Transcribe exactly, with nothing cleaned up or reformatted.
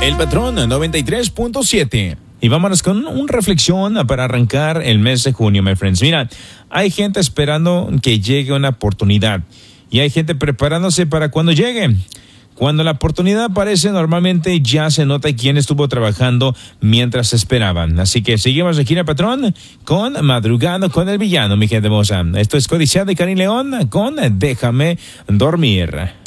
El Patrón noventa y tres punto siete. Y vámonos con una reflexión para arrancar el mes de junio, my friends. Mira, hay gente esperando que llegue una oportunidad y hay gente preparándose para cuando llegue. Cuando la oportunidad aparece, normalmente ya se nota quién estuvo trabajando mientras esperaban. Así que seguimos aquí en el Patrón con Madrugando con el Villano, mi gente hermosa. Esto es Codiciado de Karin León con Déjame Dormir.